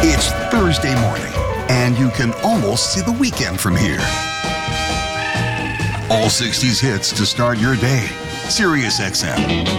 It's Thursday morning, and you can almost see the weekend from here. All 60s hits to start your day. SiriusXM.